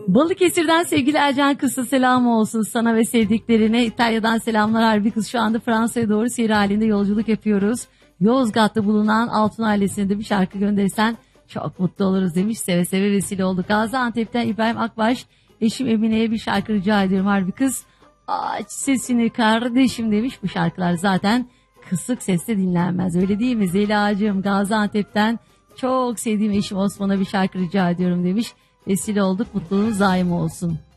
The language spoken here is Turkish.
Balıkesir'den sevgili Ercan Kız'a selam olsun sana ve sevdiklerine. İtalya'dan selamlar Harbi Kız. Şu anda Fransa'ya doğru seyir halinde yolculuk yapıyoruz. Yozgat'ta bulunan Altun ailesine de bir şarkı gönderirsen çok mutlu oluruz demiş. Seve seve vesile olduk. Gaziantep'ten İbrahim Akbaş, eşim Emine'ye bir şarkı rica ediyorum Harbi Kız. Aç sesini kardeşim demiş. Bu şarkılar zaten kısık sesle dinlenmez, öyle değil mi? Zelacığım Gaziantep'ten çok sevdiğim eşim Osman'a bir şarkı rica ediyorum demiş. Vesile olduk, mutluluğunuz daim olsun.